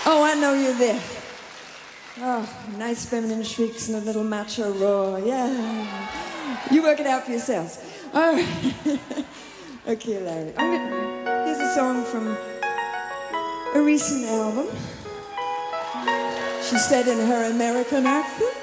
Oh, I know you're there. Oh, nice feminine shrieks and a little macho roar. Yeah. You work it out for yourselves. All right. Okay, Larry. Here's a song from a recent album. She said in her American accent.